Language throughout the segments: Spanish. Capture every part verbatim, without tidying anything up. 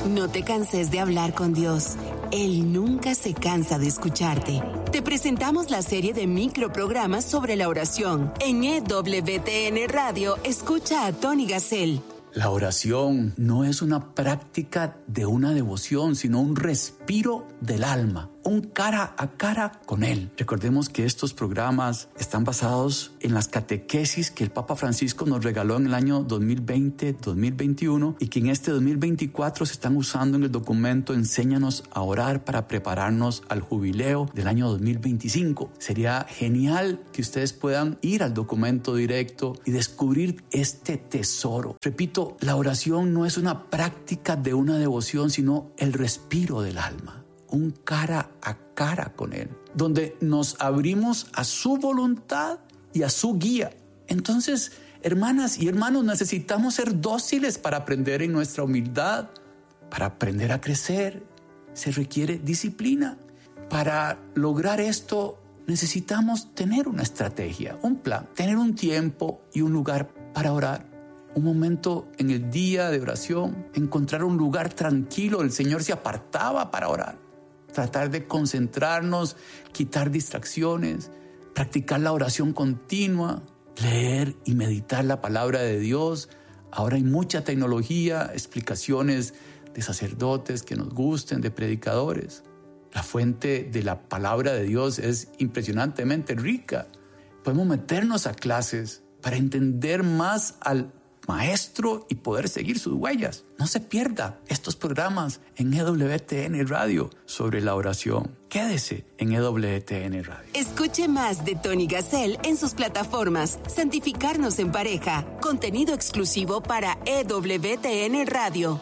No te canses de hablar con Dios. Él nunca se cansa de escucharte. Te presentamos la serie de microprogramas sobre la oración. En E W T N Radio, escucha a Tony Gassel. La oración no es una práctica de una devoción, sino un respiro del alma, un cara a cara con Él. Recordemos que estos programas están basados en las catequesis que el Papa Francisco nos regaló en el año dos mil veinte dos mil veintiuno y que en este dos mil veinticuatro se están usando en el documento Enséñanos a orar para prepararnos al jubileo del año dos mil veinticinco. Sería genial que ustedes puedan ir al documento directo y descubrir este tesoro. Repito, la oración no es una práctica de una devoción, sino el respiro del alma, un cara a cara con Él, donde nos abrimos a su voluntad y a su guía. Entonces, hermanas y hermanos, necesitamos ser dóciles para aprender en nuestra humildad, para aprender a crecer. Se requiere disciplina. Para lograr esto, necesitamos tener una estrategia, un plan, tener un tiempo y un lugar para orar. Un momento en el día de oración, encontrar un lugar tranquilo. El Señor se apartaba para orar. Tratar de concentrarnos, quitar distracciones, practicar la oración continua, leer y meditar la palabra de Dios. Ahora hay mucha tecnología, explicaciones de sacerdotes que nos gusten, de predicadores. La fuente de la palabra de Dios es impresionantemente rica. Podemos meternos a clases para entender más al Maestro y poder seguir sus huellas. No se pierda estos programas en E W T N Radio sobre la oración. Quédese en E W T N Radio. Escuche más de Tony Gassel en sus plataformas Santificarnos en Pareja, contenido exclusivo para E W T N Radio.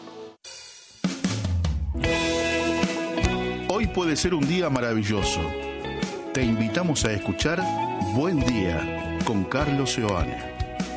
Hoy puede ser un día maravilloso. Te invitamos a escuchar Buen Día con Carlos Seoane.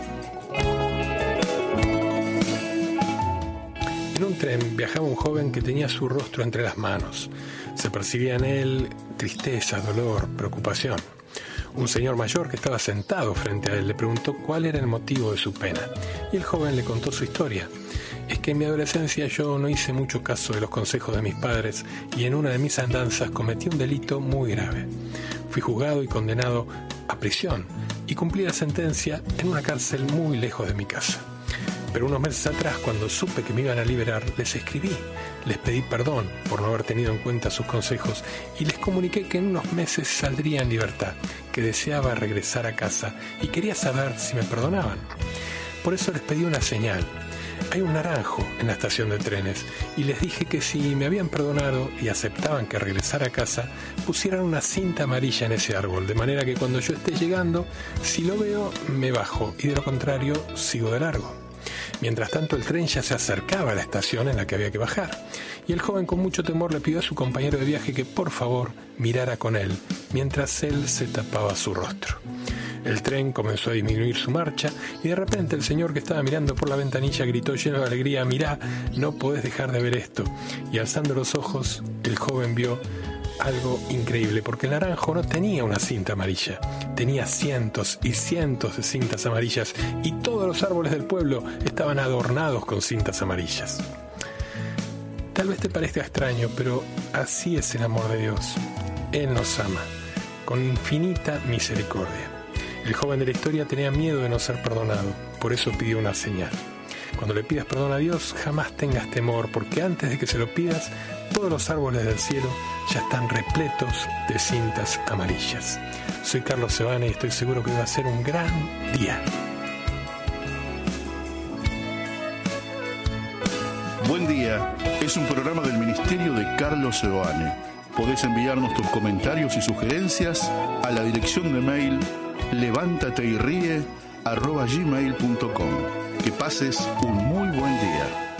En un tren viajaba un joven que tenía su rostro entre las manos. Se percibía en él tristeza, dolor, preocupación. Un señor mayor que estaba sentado frente a él le preguntó cuál era el motivo de su pena. Y el joven le contó su historia. Es que en mi adolescencia yo no hice mucho caso de los consejos de mis padres y en una de mis andanzas cometí un delito muy grave. Fui juzgado y condenado a prisión y cumplí la sentencia en una cárcel muy lejos de mi casa. Pero unos meses atrás, cuando supe que me iban a liberar, les escribí, les pedí perdón por no haber tenido en cuenta sus consejos y les comuniqué que en unos meses saldría en libertad, que deseaba regresar a casa y quería saber si me perdonaban. Por eso les pedí una señal. Hay un naranjo en la estación de trenes y les dije que si me habían perdonado y aceptaban que regresara a casa, pusieran una cinta amarilla en ese árbol, de manera que cuando yo esté llegando, si lo veo, me bajo y de lo contrario, sigo de largo. Mientras tanto, el tren ya se acercaba a la estación en la que había que bajar, y el joven con mucho temor le pidió a su compañero de viaje que por favor mirara con él, mientras él se tapaba su rostro. El tren comenzó a disminuir su marcha, y de repente el señor que estaba mirando por la ventanilla gritó lleno de alegría: «Mirá, no podés dejar de ver esto». Y alzando los ojos, el joven vio algo increíble, porque el naranjo no tenía una cinta amarilla, tenía cientos y cientos de cintas amarillas, y todos los árboles del pueblo estaban adornados con cintas amarillas. Tal vez te parezca extraño, pero así es el amor de Dios. Él nos ama, con infinita misericordia. El joven de la historia tenía miedo de no ser perdonado, por eso pidió una señal. Cuando le pidas perdón a Dios, jamás tengas temor, porque antes de que se lo pidas, todos los árboles del cielo ya están repletos de cintas amarillas. Soy Carlos Seoane y estoy seguro que va a ser un gran día. Buen Día es un programa del Ministerio de Carlos Seoane. Podés enviarnos tus comentarios y sugerencias a la dirección de mail levántateyríe arroba gmail punto com. Que pases un muy buen día.